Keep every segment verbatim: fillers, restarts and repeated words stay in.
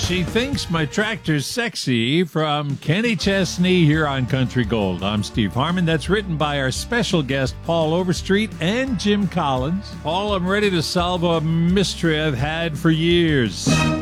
She Thinks My Tractor's Sexy from Kenny Chesney here on Country Gold. I'm Steve Harmon. That's written by our special guest, Paul Overstreet and Jim Collins. Paul, I'm ready to solve a mystery I've had for years.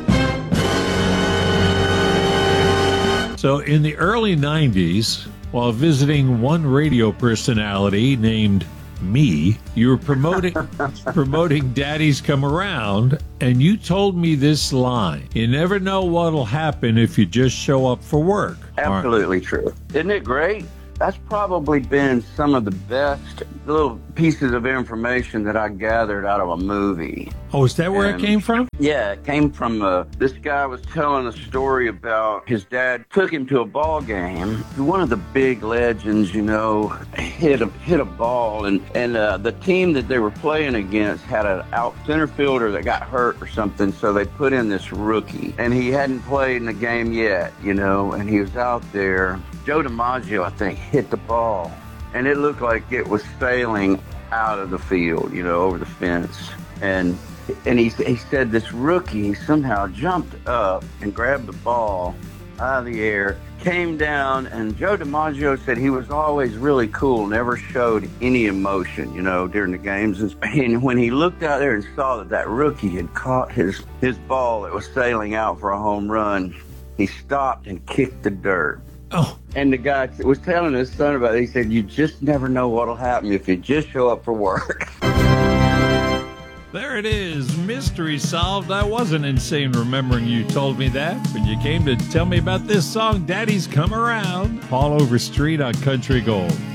So in the early nineties, while visiting one radio personality named me, you were promoting promoting Daddy's Come Around, and you told me this line: you never know what'll happen if you just show up for work. Absolutely true. Isn't it great? That's probably been some of the best little pieces of information that I gathered out of a movie. Oh, is that where And, it came from? Yeah, it came from, uh, this guy was telling a story about his dad took him to a ball game. One of the big legends, you know, hit a, hit a ball, and, and uh, the team that they were playing against had an out center fielder that got hurt or something, so they put in this rookie. And he hadn't played in the game yet, you know, and he was out there. Joe DiMaggio, I think, hit the ball, and it looked like it was sailing out of the field, you know, over the fence. And and he, he said this rookie somehow jumped up and grabbed the ball out of the air, came down, and Joe DiMaggio said he was always really cool, never showed any emotion, you know, during the games. And when he looked out there and saw that that rookie had caught his, his ball that was sailing out for a home run, he stopped and kicked the dirt. Oh. And the guy was telling his son about it. He said, you just never know what'll happen if you just show up for work. There it is. Mystery solved. I wasn't insane remembering you told me that when you came to tell me about this song, Daddy's Come Around. Paul Overstreet on Country Gold.